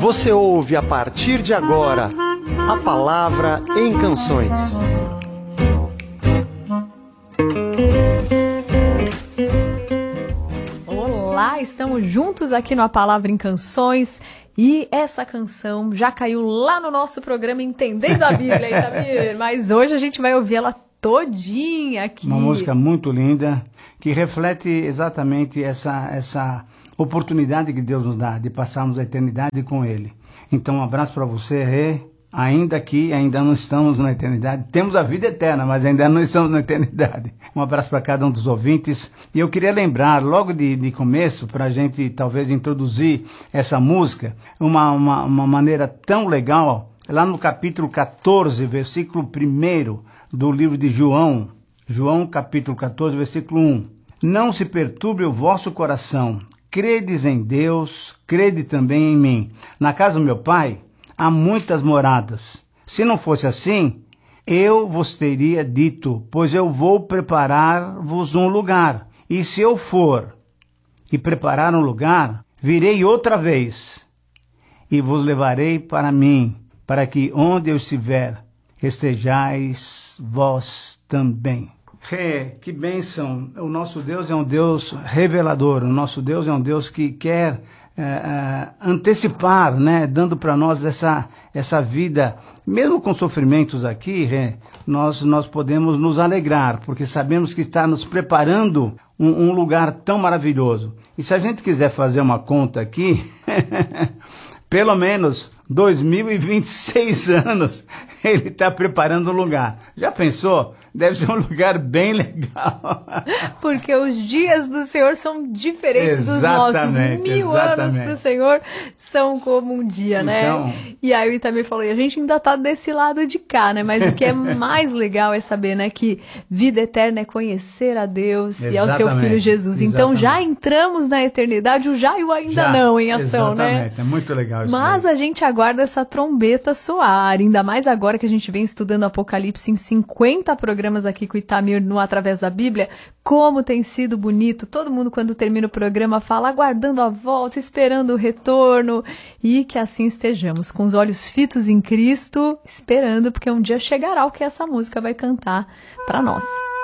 Você ouve a partir de agora a Palavra em Canções. Olá, estamos juntos aqui no A Palavra em Canções e essa canção já caiu lá no nosso programa Entendendo a Bíblia, Itamir, mas hoje a gente vai ouvir ela todinha aqui. Uma música muito linda que reflete exatamente essa oportunidade que Deus nos dá de passarmos a eternidade com Ele. Então, um abraço para você, Rê. Ainda que ainda não estamos na eternidade, temos a vida eterna, mas ainda não estamos na eternidade. Um abraço para cada um dos ouvintes. E eu queria lembrar, logo de começo, para a gente talvez introduzir essa música, uma maneira tão legal, lá no capítulo 14, versículo 1 do livro de João, capítulo 14, versículo 1. Não se perturbe o vosso coração, credes em Deus, crede também em mim. Na casa do meu Pai há muitas moradas. Se não fosse assim, eu vos teria dito, pois eu vou preparar-vos um lugar. E se eu for e preparar um lugar, virei outra vez e vos levarei para mim, para que onde eu estiver, estejais vós também. Que bênção! O nosso Deus é um Deus revelador, o nosso Deus é um Deus que quer antecipar, né, dando para nós essa vida, mesmo com sofrimentos aqui, nós podemos nos alegrar, porque sabemos que está nos preparando um lugar tão maravilhoso. E se a gente quiser fazer uma conta aqui, pelo menos 2026 anos ele está preparando um lugar. Já pensou? Deve ser um lugar bem legal. Porque os dias do Senhor são diferentes dos nossos. 1000 anos para o Senhor são como um dia, né? E aí o Itamir falou, e a gente ainda está desse lado de cá, né? Mas o que é mais legal é saber, né, que vida eterna é conhecer a Deus e ao seu Filho Jesus. Então já entramos na eternidade, o já e o ainda não em ação, né? É muito legal isso. Mas a gente aguarda essa trombeta soar, ainda mais agora que a gente vem estudando Apocalipse em 50 programas aqui com o Itamir no Através da Bíblia, como tem sido bonito, todo mundo quando termina o programa fala, aguardando a volta, esperando o retorno, e que assim estejamos, com os olhos fitos em Cristo, esperando, porque um dia chegará o que essa música vai cantar para nós.